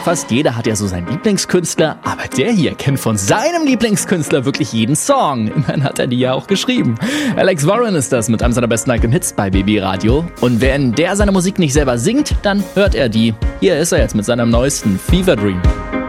Fast jeder hat ja so seinen Lieblingskünstler, aber der hier kennt von seinem Lieblingskünstler wirklich jeden Song. Immerhin hat er die ja auch geschrieben. Alex Warren ist das mit einem seiner besten eigenen Hits bei BB Radio. Und wenn der seine Musik nicht selber singt, dann hört er die. Hier ist er jetzt mit seinem neuesten Fever Dream.